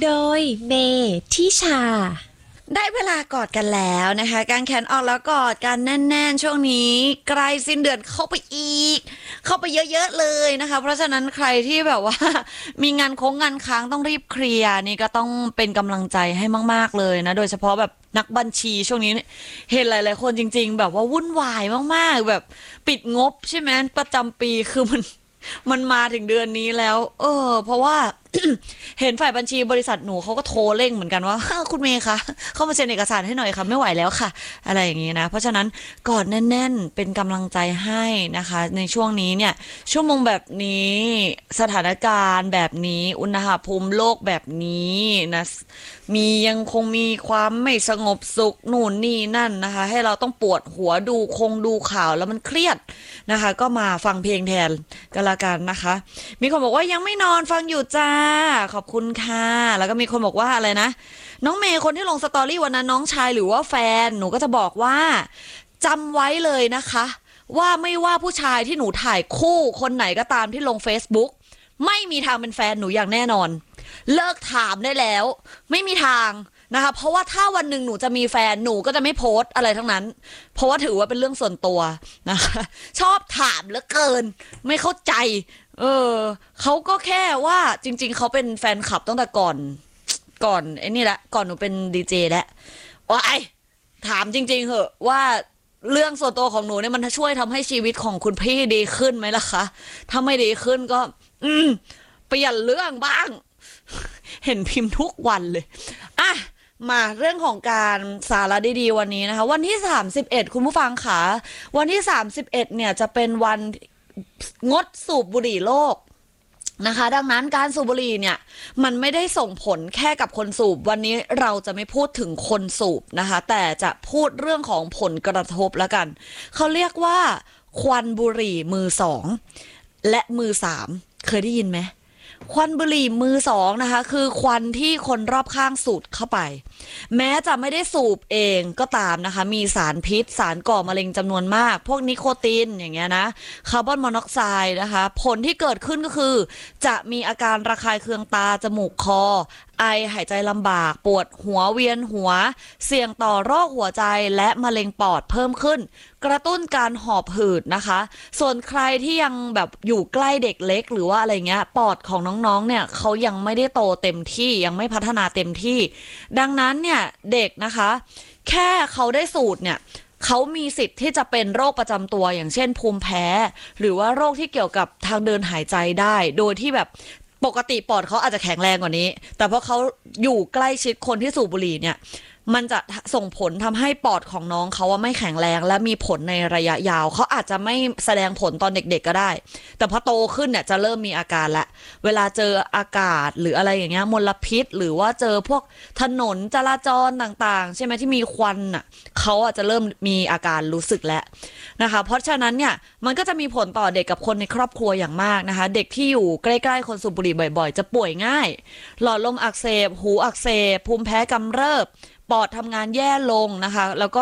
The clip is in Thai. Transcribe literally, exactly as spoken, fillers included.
โดยเมทิชาได้เวลากอดกันแล้วนะคะการแขนออกแล้วกอดกันแน่นๆช่วงนี้ใกล้สิ้นเดือนเข้าไปอีกเข้าไปเยอะๆเลยนะคะเพราะฉะนั้นใครที่แบบว่ามีงานโค้งงานค้างต้องรีบเคลียร์นี่ก็ต้องเป็นกำลังใจให้มากๆเลยนะโดยเฉพาะแบบนักบัญชีช่วงนี้เห็นหลายๆคนจริงๆแบบว่าวุ่นวายมากๆแบบปิดงบใช่ไหมประจำปีคือมันมันมาถึงเดือนนี้แล้วเออเพราะว่า เห็นฝ่ายบัญชีบริษัทหนูเขาก็โทรเร่งเหมือนกันว่าคุณเมย์คะเข้ามาเซ็นเอกสารให้หน่อยค่ะไม่ไหวแล้วค่ะอะไรอย่างนี้นะเพราะฉะนั้นกอดแน่นๆเป็นกำลังใจให้นะคะในช่วงนี้เนี่ยชั่วโมงแบบนี้สถานการณ์แบบนี้อุณหภูมิโลกแบบนี้นะมียังคงมีความไม่สงบสุขนู่นนี่นั่นนะคะให้เราต้องปวดหัวดูคงดูข่าวแล้วมันเครียดนะคะก็มาฟังเพลงแทนก็แล้วกันนะคะมีคนบอกว่ายังไม่นอนฟังอยู่จ้าขอบคุณค่ะแล้วก็มีคนบอกว่าอะไรนะน้องเมย์คนที่ลงสตอรี่วันนั้นน้องชายหรือว่าแฟนหนูก็จะบอกว่าจำไว้เลยนะคะว่าไม่ว่าผู้ชายที่หนูถ่ายคู่คนไหนก็ตามที่ลง Facebook ไม่มีทางเป็นแฟนหนูอย่างแน่นอนเลิกถามได้แล้วไม่มีทางนะคะเพราะว่าถ้าวันหนึ่งหนูจะมีแฟนหนูก็จะไม่โพสต์อะไรทั้งนั้นเพราะว่าถือว่าเป็นเรื่องส่วนตัวนะคะชอบถามเหลือเกินไม่เข้าใจเออเขาก็แค่ว่าจริงๆเขาเป็นแฟนคลับตั้งแต่ก่อนก่อนไอ้นี่แหละก่อนหนูเป็นดีเจแล้วว้ายถามจริงๆเหอะว่าเรื่องส่วนตัวของหนูเนี่ยมันช่วยทำให้ชีวิตของคุณพี่ดีขึ้นไหมล่ะคะถ้าไม่ดีขึ้นก็อืมเปลี่ยนเรื่องบ้างเห็นพิมพ์ทุกวันเลยอ่ะมาเรื่องของการสาระดีๆวันนี้นะคะวันที่สามสิบเอ็ดคุณผู้ฟังค่ะวันที่สามสิบเอ็ดเนี่ยจะเป็นวันงดสูบบุหรี่โลกนะคะดังนั้นการสูบบุหรี่เนี่ยมันไม่ได้ส่งผลแค่กับคนสูบวันนี้เราจะไม่พูดถึงคนสูบนะคะแต่จะพูดเรื่องของผลกระทบแล้วกันเขาเรียกว่าควันบุหรี่มือสองและมือสามเคยได้ยินไหมควันบุหรี่มือสองนะคะคือควันที่คนรอบข้างสูดเข้าไปแม้จะไม่ได้สูบเองก็ตามนะคะมีสารพิษสารก่อมะเร็งจำนวนมากพวกนิโคตินอย่างเงี้ยนะคาร์บอนมอนอกไซด์นะคะผลที่เกิดขึ้นก็คือจะมีอาการระคายเคืองตาจมูกคอไอหายใจลำบากปวดหัวเวียนหัวเสี่ยงต่อโรคหัวใจและมะเร็งปอดเพิ่มขึ้นกระตุ้นการหอบหืดนะคะส่วนใครที่ยังแบบอยู่ใกล้เด็กเล็กหรือว่าอะไรเงี้ยปอดของน้องๆเนี่ยเขายังไม่ได้โตเต็มที่ยังไม่พัฒนาเต็มที่ดังนั้นเนี่ยเด็กนะคะแค่เขาได้สูตรเนี่ยเขามีสิทธิ์ที่จะเป็นโรคประจำตัวอย่างเช่นภูมิแพ้หรือว่าโรคที่เกี่ยวกับทางเดินหายใจได้โดยที่แบบปกติปอดเขาอาจจะแข็งแรงกว่านี้แต่เพราะเขาอยู่ใกล้ชิดคนที่สูบบุหรี่เนี่ยมันจะส่งผลทำให้ปอดของน้องเขาว่าไม่แข็งแรงและมีผลในระยะยาวเขาอาจจะไม่แสดงผลตอนเด็กๆก็ได้แต่พอโตขึ้นเนี่ยจะเริ่มมีอาการละเวลาเจออากาศหรืออะไรอย่างเงี้ยมลพิษหรือว่าเจอพวกถนนจราจรต่างๆใช่ไหมที่มีควันอ่ะเขาอาจจะเริ่มมีอาการรู้สึกแล้วนะคะเพราะฉะนั้นเนี่ยมันก็จะมีผลต่อเด็กกับคนในครอบครัวอย่างมากนะคะเด็กที่อยู่ใกล้ๆคนสูบบุหรี่บ่อยๆจะป่วยง่ายหลอดลมอักเสบหูอักเสบภูมิแพ้กำเริบปอดทำงานแย่ลงนะคะแล้วก็